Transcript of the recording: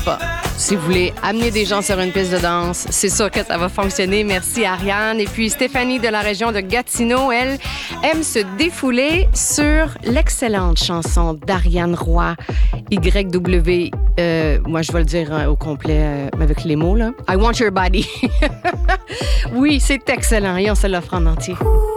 pas. Si vous voulez amener des gens sur une piste de danse, c'est sûr que ça va fonctionner. Merci, Ariane. Et puis, Stéphanie de la région de Gatineau, elle aime se défouler sur l'excellente chanson d'Ariane Roy, YW. Moi, je vais le dire au complet avec les mots, là. I want your body. Oui, c'est excellent et on se l'offre en entier.